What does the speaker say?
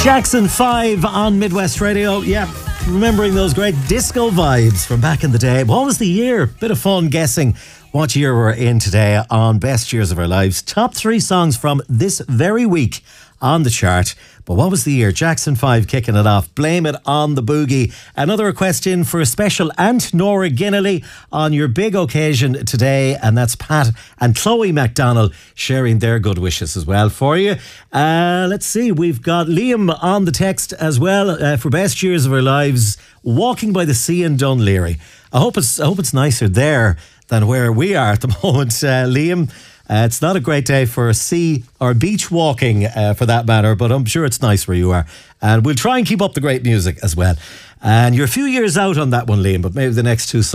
Jackson 5 on Midwest Radio. Yeah, remembering those great disco vibes from back in the day. What was the year? Bit of fun guessing what year we're in today on Best Years of Our Lives. Top 3 songs from this very week on the chart. But what was the year? Jackson 5 kicking it off. Blame It on the Boogie. Another request in for a special Aunt Nora Ginnelly on your big occasion today. And that's Pat and Chloe MacDonald sharing their good wishes as well for you. Let's see. We've got Liam on the text as well for Best Years of Our Lives. Walking by the Sea in Dunleary. I hope it's nicer there than where we are at the moment, Liam. It's not a great day for sea or beach walking for that matter, but I'm sure it's nice where you are. And we'll try and keep up the great music as well. And you're a few years out on that one, Liam, but maybe the next two